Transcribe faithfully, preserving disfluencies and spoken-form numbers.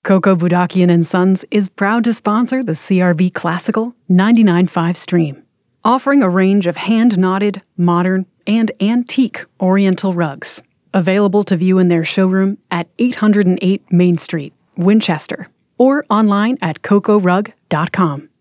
Coco Budakian and Sons is proud to sponsor the C R V Classical ninety-nine point five stream, offering a range of hand-knotted, modern, and antique Oriental rugs, available to view in their showroom at eight oh eight Main Street, Winchester, or online at coco rug dot com.